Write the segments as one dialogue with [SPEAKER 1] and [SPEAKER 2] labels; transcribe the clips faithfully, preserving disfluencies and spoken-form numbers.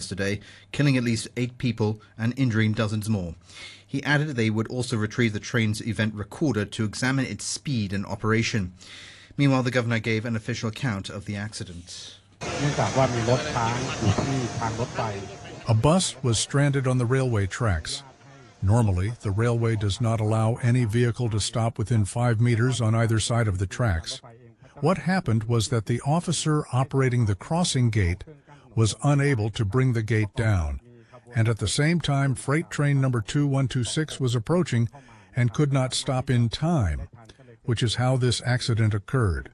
[SPEAKER 1] yesterday, killing at least eight people and injuring dozens more. He added they would also retrieve the train's event recorder to examine its speed and operation. Meanwhile, the governor gave an official account of the accident.
[SPEAKER 2] A bus was stranded on the railway tracks. Normally, the railway does not allow any vehicle to stop within five meters on either side of the tracks. What happened was that the officer operating the crossing gate was unable to bring the gate down, and at the same time, freight train number two one two six was approaching and could not stop in time, which is how this accident occurred.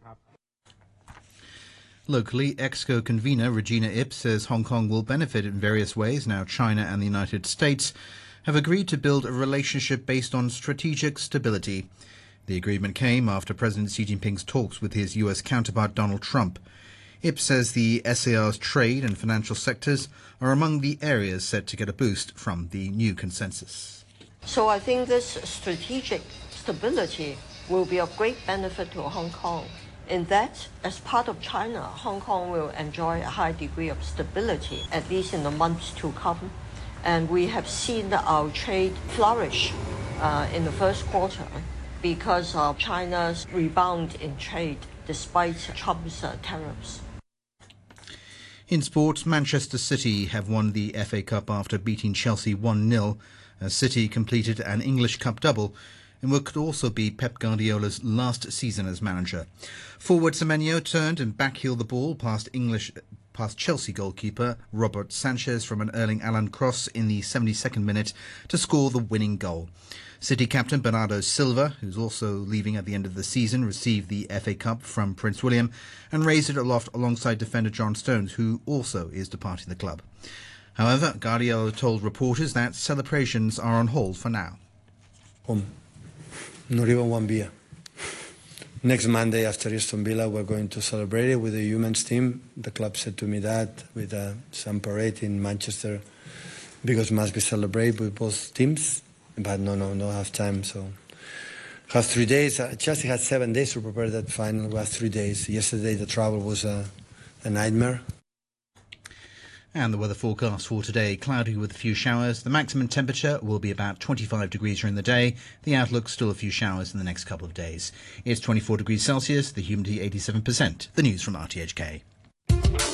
[SPEAKER 1] Locally, EXCO convener Regina Ip says Hong Kong will benefit in various ways now China and the United States have agreed to build a relationship based on strategic stability. The agreement came after President Xi Jinping's talks with his U S counterpart Donald Trump. Ip says the S A R's trade and financial sectors are among the areas set to get a boost from the new consensus.
[SPEAKER 3] So I think this strategic stability will be of great benefit to Hong Kong. In that, as part of China, Hong Kong will enjoy a high degree of stability, at least in the months to come. And we have seen our trade flourish uh, in the first quarter because of China's rebound in trade despite Trump's uh, tariffs.
[SPEAKER 1] In sports, Manchester City have won the F A Cup after beating Chelsea one nil. As City completed an English Cup double in what could also be Pep Guardiola's last season as manager. Forward Semenyo turned and backheeled the ball past English past Chelsea goalkeeper Robert Sanchez from an Erling Haaland cross in the seventy-second minute to score the winning goal. City captain Bernardo Silva, who's also leaving at the end of the season, received the F A Cup from Prince William and raised it aloft alongside defender John Stones, who also is departing the club. However, Guardiola told reporters that celebrations are on hold for now.
[SPEAKER 4] Home. Not even one beer. Next Monday after Aston Villa, we're going to celebrate it with the women's team. The club said to me that with uh, some parade in Manchester because must be celebrated with both teams. But no, no, no have time. So have three days. Uh, Chelsea had seven days to prepare that final. We have three days. Yesterday the travel was a, a nightmare.
[SPEAKER 1] And the weather forecast for today, cloudy with a few showers. The maximum temperature will be about twenty-five degrees during the day. The outlook, still a few showers in the next couple of days. It's twenty-four degrees Celsius, the humidity eighty-seven percent. The news from R T H K.